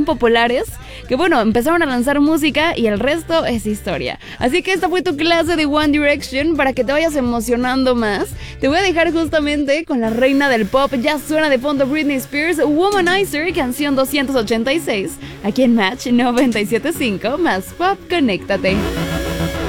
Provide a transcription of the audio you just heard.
populares que bueno, empezaron a lanzar música y el resto es historia. Así que esta fue tu clase de One Direction para que te vayas emocionando más. Te voy a dejar justamente con la reina del pop. Ya suena de fondo Britney Spears, Womanizer, canción 286, aquí en Match 97.5, más pop, conéctate.